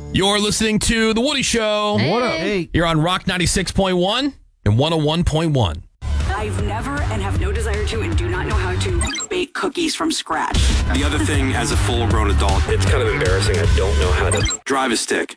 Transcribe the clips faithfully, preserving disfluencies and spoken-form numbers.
You're listening to The Woody Show. Hey. What up? Hey. You're on Rock ninety-six point one and one oh one point one. I've never and have no desire to and do not know how to bake cookies from scratch. The other thing, as a full-grown adult, it's kind of embarrassing. I don't know how to drive a stick.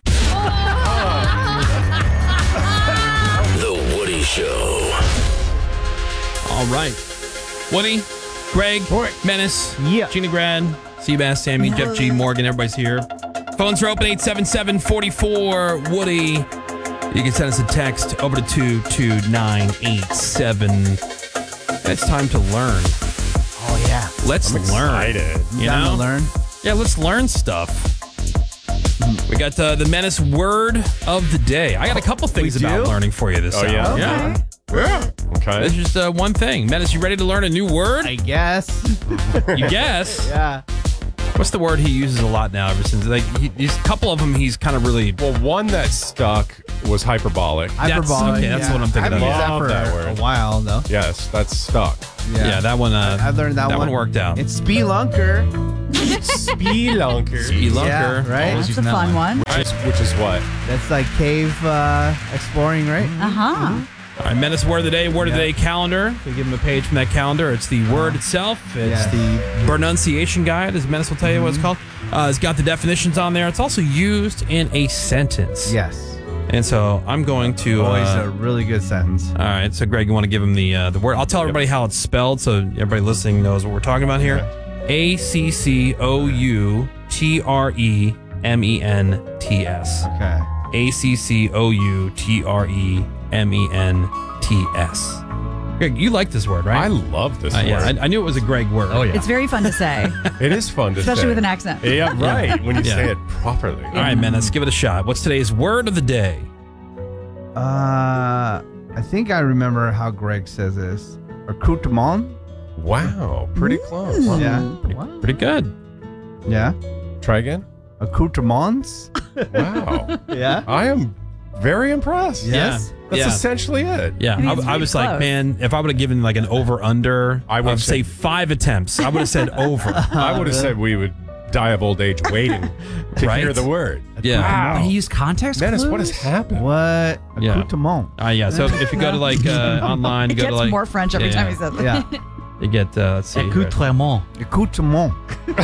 The Woody Show. All right. Woody, Greg, Menace, Yeah. Gina Grad, Seabass, Sammy, Jeff G, Morgan, everybody's here. Phones are open, eight seven seven, four four, Woody. You can send us a text over to two two nine eight seven. It's time to learn. Oh, yeah. Let's I'm learn. excited. You Time know? to learn. Yeah, let's learn stuff. We got uh, the Menace word of the day. I got a couple things We about do? learning for you this Oh, yeah? hour. Yeah. Yeah. Okay. That's just uh, one thing. Menace, you ready to learn a new word? I guess. You guess? Yeah. What's the word he uses a lot now ever since? Like, he, he's a couple of them he's kind of really... Well, one that stuck was hyperbolic. Hyperbolic. okay, that's yeah. what I'm thinking I haven't of. used that Love for that a, word. a while, though. Yes, that's stuck. Yeah, that one... Uh, I learned that, that one. one worked out. It's spelunker. Spelunker. Spelunker. Yeah, right? That's a fun one. Which is, which is what? That's like cave uh, exploring, right? Uh-huh. All right, Menace word of the day, word of the Yeah. day calendar. We give him a page from that calendar. It's the word itself. It's Yeah. the pronunciation guide, as Menace will tell you what it's called. Uh, it's got the definitions on there. It's also used in a sentence. Yes. And so I'm going to... Always uh, a really good sentence. all right, so Greg, you want to give him the uh, the word? I'll tell everybody how it's spelled so everybody listening knows what we're talking about here. A C C O U T R E M E N T S. Okay. A C C O U T R E M E N T S. Greg, you like this word, right? I love this Uh, word. yeah, I, I knew it was a Greg word. Oh, It's very fun to say, It is fun to especially say. with an accent. Yeah, right. When you Yeah. say it properly. All right, man, let's give it a shot. What's today's word of the day? Uh, I think I remember how Greg says this. Accoutrement? Wow. Pretty close. Yeah. Pretty good. Yeah. Try again. Accoutrements? Wow. Yeah. I am very impressed. Yes. That's Yeah. essentially it. Yeah, I mean, I, it's I pretty was like, close. man, if I would have given like an over-under, I I would've would say said- five attempts. I would have said over. I would have said we would die of old age waiting to Right? hear the word. Yeah. Wow. He used context Menace, clues? what has happened? What? Yeah. Accoutrement. Uh, yeah, so if you go to like uh, online, you It go gets to like... more French every yeah, time he says it. Yeah. You get, uh, let's see. here. Accoutrement. Accoutrement.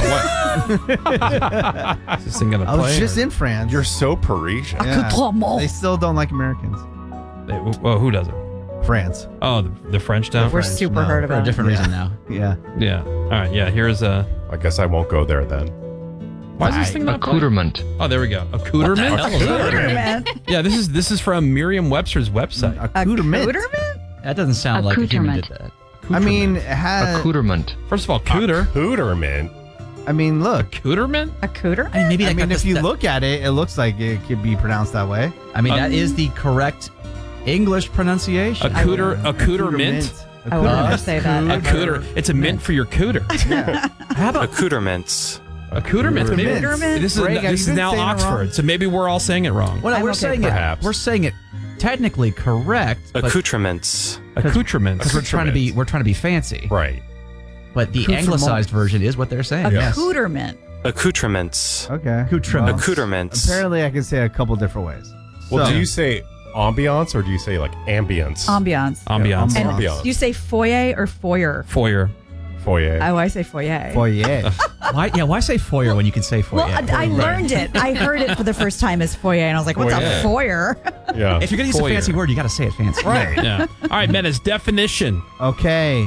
Is this thing going to I play? was just or- in France. You're so Parisian. Yeah. Accoutrement. They still don't like Americans. They- well, who doesn't? France. Oh, the, the French down? We're French, super no. hurt For a about different Yeah. reason now. Yeah. Yeah. All right, yeah, here's a... I guess I won't go there then. Why is this thing not playing? Accoutrement. Oh, there we go. Accoutrement? Accoutrement. Yeah, this is this is from Merriam-Webster's website. Accoutrement. Accoutrement? That doesn't sound like a human did Accoutrement. that. I mean, it has, Accoutrement. First of all, cooter. Accoutrement. I mean, look. Accoutrement? Accoutrement? I mean, maybe I that mean, got if the- you that- look at it, it looks like it could be pronounced that way. I mean, Uh, that is the correct English pronunciation. Accouter, accouterment? I would never say that. A cooter. It's a mint for your cooter. Yeah. How about Accoutrements. accoutrement? Maybe- Accoutrement? This is Greg, have this you is been now saying it Oxford, wrong? so maybe we're all saying it wrong. Well, no, I'm we're okay saying with it. Perhaps. We're saying it technically correct, but Accoutrements. Accoutrements. because we're trying to be we're trying to be fancy. Right. But the Accoutrement. anglicized version is what they're saying. Yeah. Accoutrement. Accoutrements. Okay. Accoutrement. Well, Accoutrements. apparently, I can say a couple different ways. Well, So- do you say ambiance or do you say like ambience? Ambiance. Ambiance. Yeah, And Ambiance. do you say foyer or foyer? Foyer. Foyer. Oh, I say foyer. Foyer. Why? Yeah. Why say foyer when you can say foyer? Well, I, I learned it. I heard it for the first time as foyer, and I was like, what's a foyer? yeah. if you're gonna use Foyer. a fancy word, you got to say it fancy. right. Yeah. All right, Menace, definition. Okay.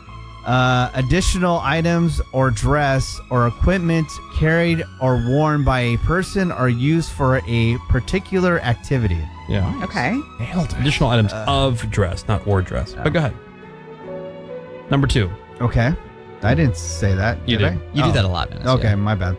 Uh, additional items or dress or equipment carried or worn by a person or used for a particular activity. Yeah. Okay. Additional items of dress, not or dress. But go ahead. Number two. Okay. I didn't say that. You did. did. I? You Oh. do that a lot, man. Okay, my bad.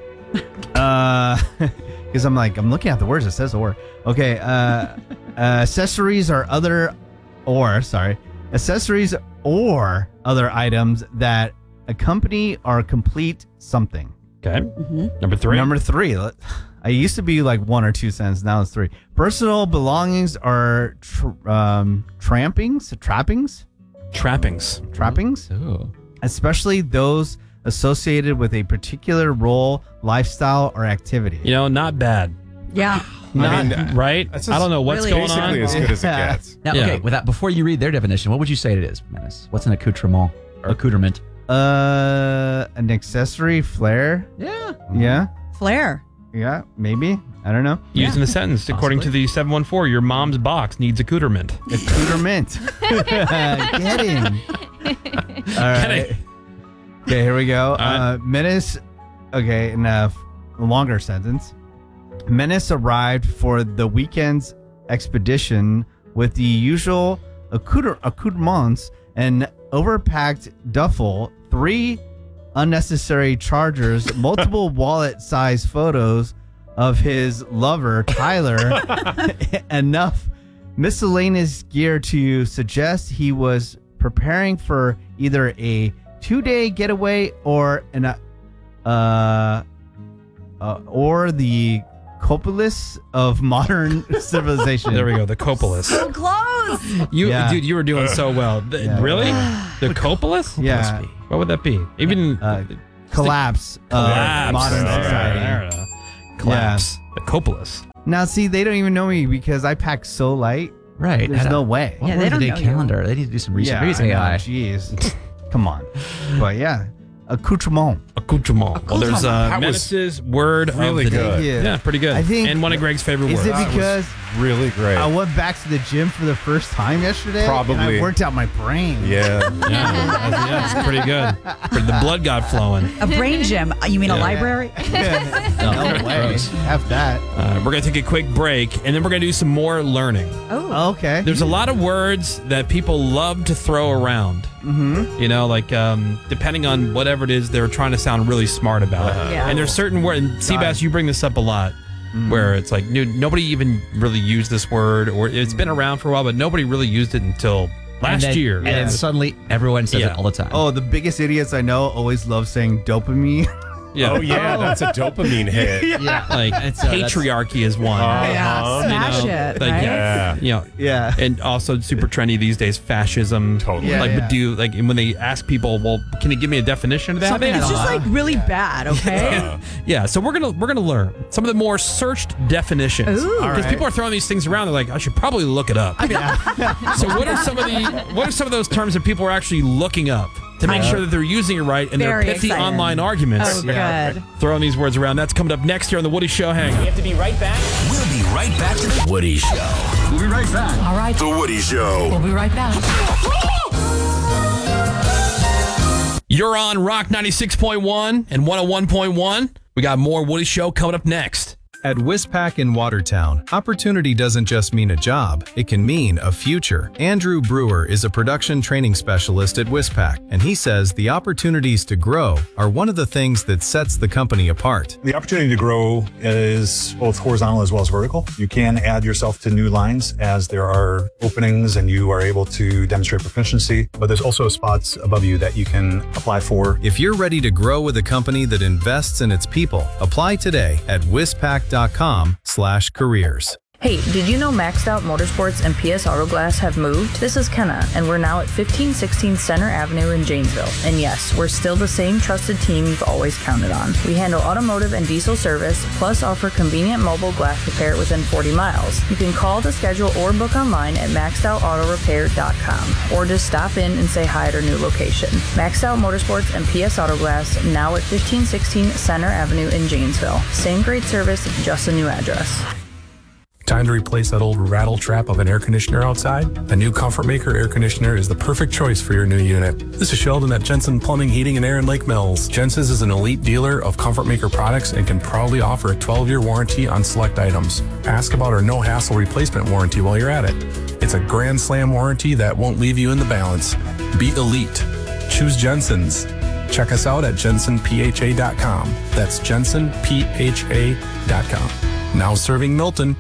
uh, because I'm like I'm looking at the words. It says the word. Okay. Uh, uh, accessories or other, or sorry, accessories or other items that accompany or complete something. Okay. Number three. Number three. let- I used to be like one or two cents. Now it's three. Personal belongings or tr- um, trampings, trappings, trappings. trappings, Ooh. especially those associated with a particular role, lifestyle, or activity. You know, not bad. Yeah. I mean, right? That's I don't know what's really going on. basically as good as it Yeah. gets. Now, Yeah. okay, with that, before you read their definition, what would you say it is, Menace? What's an accoutrement? Or accoutrement? Uh, an accessory, flare. Yeah. Yeah, Flair. yeah, maybe. I don't know. Used in the sentence, according to the seven one four, your mom's box needs accoutrement. Accoutrement. Get in. All right. in. Okay, here we go. right. Uh, Menace. Okay, in a f- longer sentence. Menace arrived for the weekend's expedition with the usual accoutre- accoutrements and overpacked duffel, three unnecessary chargers, multiple wallet-sized photos of his lover, Tyler, enough miscellaneous gear to suggest he was preparing for either a two-day getaway or an uh, uh or the Copolis of modern civilization. There we go, the Copolis. So close. You, Yeah. dude, you were doing so well. The- Yeah. Really? The Copolis? Yeah. What would that be? Even Uh, collapse of collapse. modern There, society. there, there. Collapse. The Copolis. Now, see, they don't even know me because I pack so light. Right. There's At a- no way. What Yeah, word they of the don't day know you. calendar? They need to do some research. Yeah, Maybe it's I know, A I. Jeez. Come on. But yeah, accoutrement. Accoutrement. Well, there's uh, That was Menace's word really of the good. day. Yeah. Yeah, pretty good. I think- and one of Greg's favorite Is words. it because Really great. I went back to the gym for the first time yesterday? Probably. And I worked out my brain. yeah. yeah, yeah, it's pretty good. The blood got flowing. A brain gym. You mean a library? No way. Have that. Uh, we're going to take a quick break, and then we're going to do some more learning. Oh. Okay. There's a lot of words that people love to throw around. Mm-hmm. You know, like um, depending on whatever it is, they're trying to sound really smart about it. Yeah. And there's certain words, and Seabass, you bring this up a lot, where it's like, dude, nobody even really used this word, or it's been around for a while, but nobody really used it until last and then, year. And then suddenly everyone says Yeah. it all the time. Oh, the biggest idiots I know always love saying dopamine. Yeah. Oh, yeah. That's a dopamine hit. yeah. Like It's, uh, that's- patriarchy is one. Yeah. Smash You know, it. like, right? Yeah. You know, Yeah. and also super trendy these days, fascism. Totally. Yeah, like, yeah. but do you, like when they ask people, well, can you give me a definition of that? Something It's I just don't like really bad, okay? Yeah, so we're gonna we're gonna learn some of the more searched definitions Ooh. because people are throwing these things around. They're like, I should probably look it up. So what are some of the what are some of those terms that people are actually looking up to make sure that they're using it right in Very their pithy excited. online arguments? Oh, good. Throwing these words around. That's coming up next here on the Woody Show. Hang on. We'll be right back to the Woody Show. We'll be right back. All right, The Woody Show. we'll be right back. You're on Rock ninety-six point one and one oh one point one. We got more Woody Show coming up next. At Wispac in Watertown, opportunity doesn't just mean a job, it can mean a future. Andrew Brewer is a production training specialist at Wispac, and he says the opportunities to grow are one of the things that sets the company apart. The opportunity to grow is both horizontal as well as vertical. You can add yourself to new lines as there are openings and you are able to demonstrate proficiency, but there's also spots above you that you can apply for. If you're ready to grow with a company that invests in its people, apply today at wispac dot com slash careers. Hey, did you know Maxed Out Motorsports and P S Auto Glass have moved? This is Kenna, and we're now at fifteen sixteen Center Avenue in Janesville. And yes, we're still the same trusted team you've always counted on. We handle automotive and diesel service, plus offer convenient mobile glass repair within forty miles. You can call to schedule or book online at maxed out auto repair dot com, or just stop in and say hi at our new location. Maxed Out Motorsports and P S Auto Glass, now at fifteen sixteen Center Avenue in Janesville. Same great service, just a new address. Time to replace that old rattle trap of an air conditioner outside? A new Comfort Maker air conditioner is the perfect choice for your new unit. This is Sheldon at Jensen Plumbing, Heating, and Air in Lake Mills. Jensen's is an elite dealer of Comfort Maker products and can proudly offer a twelve-year warranty on select items. Ask about our no-hassle replacement warranty while you're at it. It's a Grand Slam warranty that won't leave you in the balance. Be elite. Choose Jensen's. Check us out at jensen p h a dot com. That's jensen p h a dot com. Now serving Milton.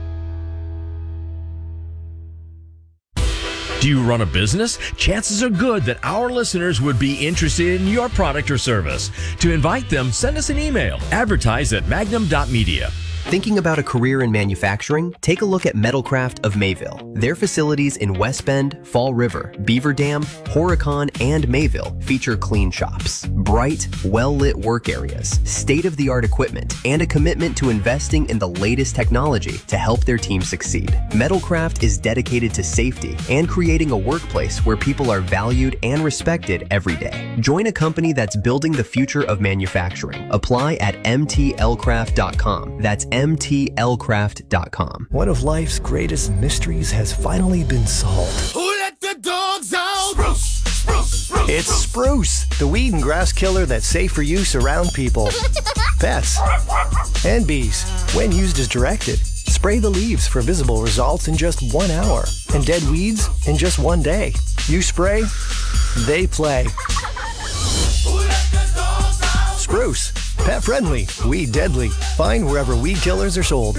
Do you run a business? Chances are good that our listeners would be interested in your product or service. To invite them, send us an email. Advertise at magnum dot media. Thinking about a career in manufacturing? Take a look at Metalcraft of Mayville. Their facilities in West Bend, Fall River, Beaver Dam, Horicon, and Mayville feature clean shops, bright, well-lit work areas, state-of-the-art equipment, and a commitment to investing in the latest technology to help their team succeed. Metalcraft is dedicated to safety and creating a workplace where people are valued and respected every day. Join a company that's building the future of manufacturing. Apply at m t l craft dot com. That's m t l craft dot com. One of life's greatest mysteries has finally been solved. Who let the dogs out? Spruce, spruce, spruce. It's Spruce, the weed and grass killer that's safe for use around people, pets, and bees. When used as directed, spray the leaves for visible results in just one hour and dead weeds in just one day. You spray, they play. Spruce, pet friendly, weed deadly. Find wherever weed killers are sold.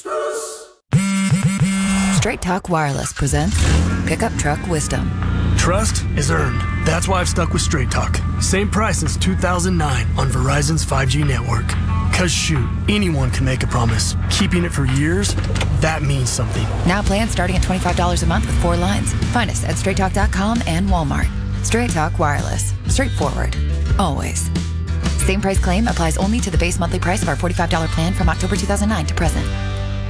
Straight Talk Wireless presents Pickup Truck Wisdom. Trust is earned. That's why I've stuck with Straight Talk. Same price since two thousand nine on Verizon's five G network. Cause shoot, anyone can make a promise. Keeping it for years, that means something. Now plans starting at twenty-five dollars a month with four lines. Find us at straight talk dot com and Walmart. Straight Talk Wireless. Straightforward. Always. Same price claim applies only to the base monthly price of our forty-five dollars plan from October two thousand nine to present.